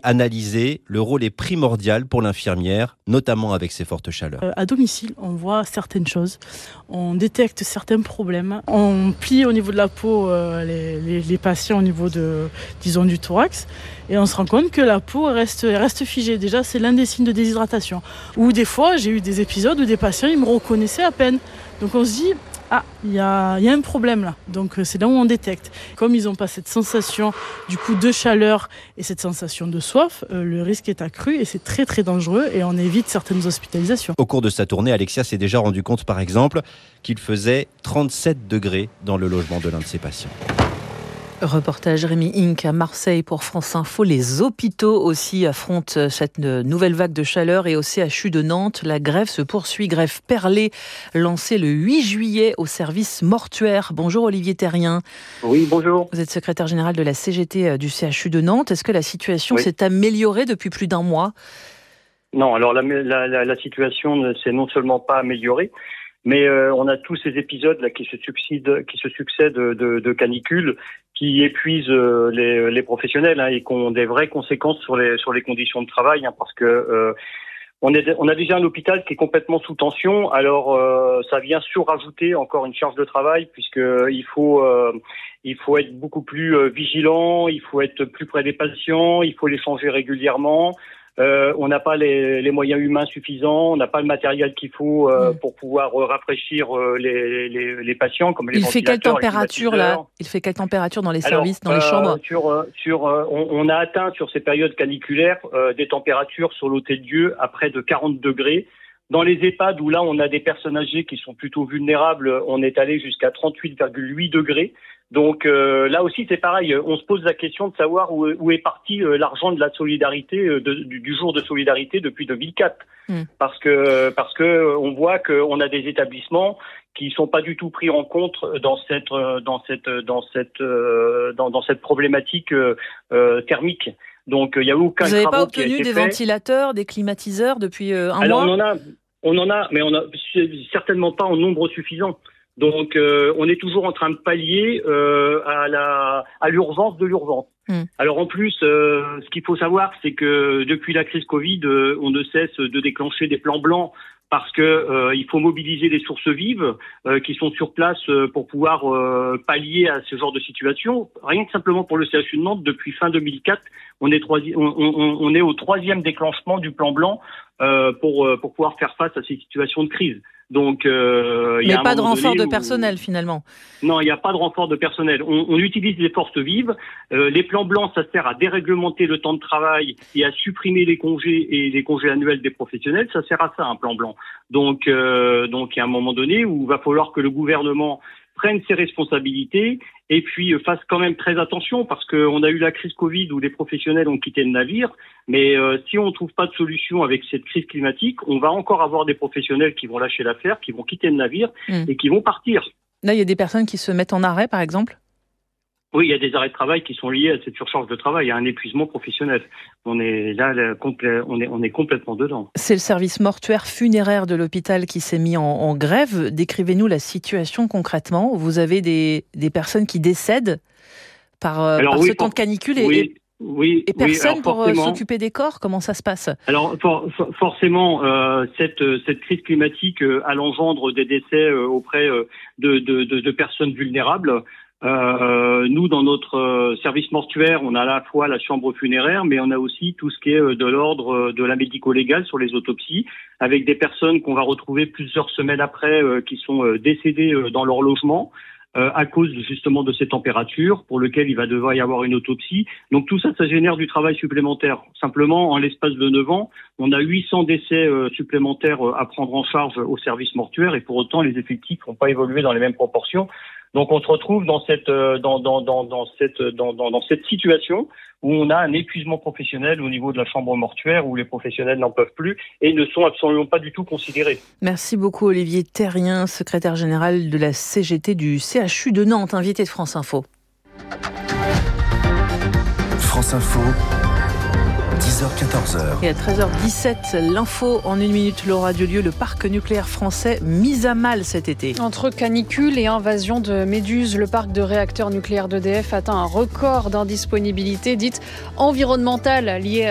analysé, le rôle est primordial pour l'infirmière, notamment avec ces fortes chaleurs. À domicile, on voit certaines choses, on détecte certains problèmes, on plie au niveau de la peau les patients au niveau du thorax, et on se rend compte que la peau reste figée. Déjà, c'est l'un des signes de déshydratation. Ou des fois, j'ai eu des épisodes où des patients ils me reconnaissaient à peine. Donc on se dit, il y a un problème là. Donc c'est là où on détecte. Comme ils n'ont pas cette sensation du coup de chaleur et cette sensation de soif, le risque est accru et c'est très très dangereux et on évite certaines hospitalisations. Au cours de sa tournée, Alexia s'est déjà rendu compte par exemple qu'il faisait 37 degrés dans le logement de l'un de ses patients. Reportage Rémi Inc à Marseille pour France Info. Les hôpitaux aussi affrontent cette nouvelle vague de chaleur et au CHU de Nantes, la grève se poursuit. Grève perlée lancée le 8 juillet au service mortuaire. Bonjour Olivier Terrien. Oui, bonjour. Vous êtes secrétaire général de la CGT du CHU de Nantes. Est-ce que la situation s'est améliorée depuis plus d'un mois ? Non, alors la situation ne s'est non seulement pas améliorée, mais on a tous ces épisodes là qui se succèdent de canicules qui épuisent les professionnels et qui ont des vraies conséquences sur les conditions de travail, parce que on a déjà un hôpital qui est complètement sous tension. Alors ça vient surajouter encore une charge de travail puisque il faut être beaucoup plus vigilant, il faut être plus près des patients, il faut les changer régulièrement. On n'a pas les moyens humains suffisants, on n'a pas le matériel qu'il faut pour pouvoir rafraîchir les patients, comme les ventilateurs. Il fait quelle température là ? Il fait quelle température dans les services, dans les chambres ? On a atteint sur ces périodes caniculaires des températures sur l'hôtel-Dieu à près de 40 degrés. Dans les EHPAD où là on a des personnes âgées qui sont plutôt vulnérables, on est allé jusqu'à 38,8 degrés. Donc là aussi c'est pareil, on se pose la question de savoir où est parti l'argent de la solidarité du jour de solidarité depuis 2004, parce que on voit qu'on a des établissements qui sont pas du tout pris en compte dans cette problématique thermique. Donc il y a aucun. Vous n'avez pas obtenu des ventilateurs, des climatiseurs depuis un mois ? Alors on en a, mais on a certainement pas en nombre suffisant. Donc, on est toujours en train de pallier à l'urgence de l'urgence. Alors en plus, ce qu'il faut savoir, c'est que depuis la crise Covid, on ne cesse de déclencher des plans blancs parce que il faut mobiliser les sources vives qui sont sur place pour pouvoir pallier à ce genre de situation. Rien que simplement pour le CHU de Nantes, depuis fin 2004, on est au 3e déclenchement du plan blanc pour pouvoir faire face à ces situations de crise. Donc, il n'y a pas de renfort de personnel finalement. Non, il n'y a pas de renfort de personnel. On utilise les forces vives. Les plans blancs, ça sert à déréglementer le temps de travail et à supprimer les congés et les congés annuels des professionnels. Ça sert à ça, un plan blanc. Donc, il y a un moment donné où il va falloir que le gouvernement prenne ses responsabilités et puis fasse quand même très attention parce qu'on a eu la crise Covid où les professionnels ont quitté le navire, mais si on ne trouve pas de solution avec cette crise climatique, on va encore avoir des professionnels qui vont lâcher l'affaire, qui vont quitter le navire et qui vont partir. Là, il y a des personnes qui se mettent en arrêt, par exemple ? Oui, il y a des arrêts de travail qui sont liés à cette surcharge de travail, à un épuisement professionnel. On est là, on est complètement dedans. C'est le service mortuaire funéraire de l'hôpital qui s'est mis en grève. Décrivez-nous la situation concrètement. Vous avez des personnes qui décèdent par ce temps de canicule et personne pour s'occuper des corps. Comment ça se passe ? Alors forcément, cette crise climatique engendre des décès auprès de personnes vulnérables. Nous, dans notre service mortuaire, on a à la fois la chambre funéraire, mais on a aussi tout ce qui est de l'ordre de la médico-légale sur les autopsies, avec des personnes qu'on va retrouver plusieurs semaines après qui sont décédées dans leur logement à cause justement de ces températures pour lequel il va devoir y avoir une autopsie. Donc tout ça, ça génère du travail supplémentaire. Simplement, en l'espace de 9 ans, on a 800 décès supplémentaires à prendre en charge au service mortuaire et pour autant, les effectifs n'ont pas évolué dans les mêmes proportions. Donc on se retrouve dans cette situation où on a un épuisement professionnel au niveau de la chambre mortuaire où les professionnels n'en peuvent plus et ne sont absolument pas du tout considérés. Merci beaucoup Olivier Terrien, secrétaire général de la CGT du CHU de Nantes, invité de France Info. France Info. 10h-14h. Et à 13h17, l'info en 1 minute. Laura Dieu-Lieu, le parc nucléaire français mis à mal cet été. Entre canicule et invasion de méduses, le parc de réacteurs nucléaires d'EDF atteint un record d'indisponibilité dite environnementale liée